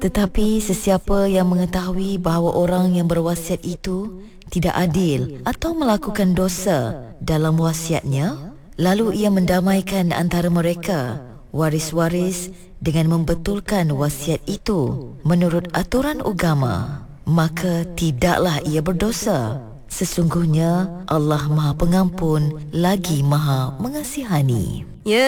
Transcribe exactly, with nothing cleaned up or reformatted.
Tetapi sesiapa yang mengetahui bahawa orang yang berwasiat itu tidak adil atau melakukan dosa dalam wasiatnya, lalu ia mendamaikan antara mereka, waris-waris, dengan membetulkan wasiat itu menurut aturan agama, maka tidaklah ia berdosa. Sesungguhnya Allah Maha Pengampun lagi Maha Mengasihani. Ya.